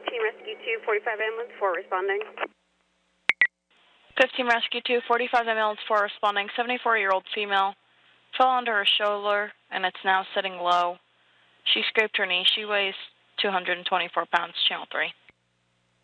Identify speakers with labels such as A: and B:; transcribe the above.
A: 15 Rescue 2, 45 ambulance, 4 responding.
B: 15 Rescue 2, 45 ambulance, 4 responding. 74-year-old female fell onto her shoulder, and it's now sitting low. She scraped her knee. She weighs 224 pounds, channel 3.